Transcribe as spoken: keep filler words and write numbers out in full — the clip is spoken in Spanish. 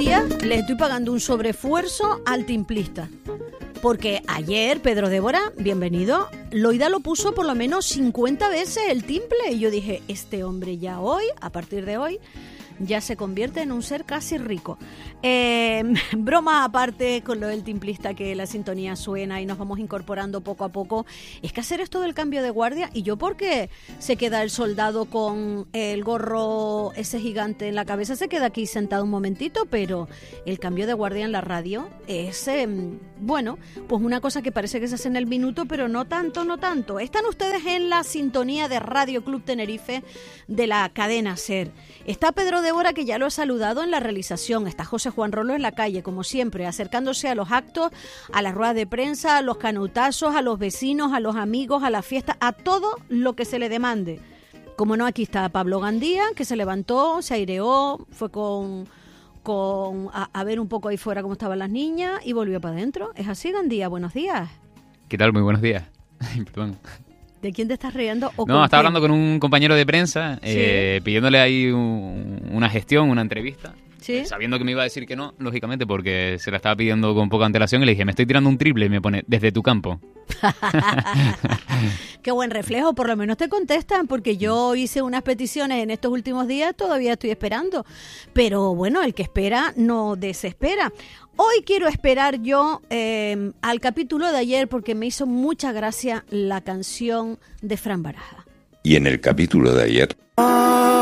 días le estoy pagando un sobreesfuerzo al timplista. Porque ayer, Pedro Débora, bienvenido, Loida lo puso por lo menos cincuenta veces el timple. Y yo dije, este hombre ya hoy, a partir de hoy, ya se convierte en un ser casi rico. Eh, broma aparte con lo del timplista, que la sintonía suena y nos vamos incorporando poco a poco. Es que hacer esto del cambio de guardia, y yo porque se queda el soldado con el gorro ese gigante en la cabeza, se queda aquí sentado un momentito, pero el cambio de guardia en la radio es, eh, bueno, pues una cosa que parece que se hace en el minuto, pero no tanto, no tanto. Están ustedes en la sintonía de Radio Club Tenerife de la cadena SER. Está Pedro Débora, que ya lo he saludado en la realización. Está José Juan Rolo en la calle, como siempre, acercándose a los actos, a las ruedas de prensa, a los canutazos, a los vecinos, a los amigos, a la fiesta, a todo lo que se le demande. Como no, aquí está Pablo Gandía, que se levantó, se aireó, fue con, con a, a ver un poco ahí fuera cómo estaban las niñas y volvió para adentro. ¿Es así, Gandía? Buenos días. ¿Qué tal? Muy buenos días. Perdón. ¿De quién te estás riendo? ¿O no, estaba hablando con un compañero de prensa, ¿sí? eh, pidiéndole ahí un, una gestión, una entrevista. ¿Sí? Eh, sabiendo que me iba a decir que no, lógicamente, porque se la estaba pidiendo con poca antelación, y le dije, me estoy tirando un triple, y me pone, desde tu campo. Qué buen reflejo, por lo menos te contestan, porque yo hice unas peticiones en estos últimos días, todavía estoy esperando. Pero bueno, el que espera no desespera. Hoy quiero esperar yo eh, al capítulo de ayer, porque me hizo mucha gracia la canción de Fran Baraja. Y en el capítulo de ayer...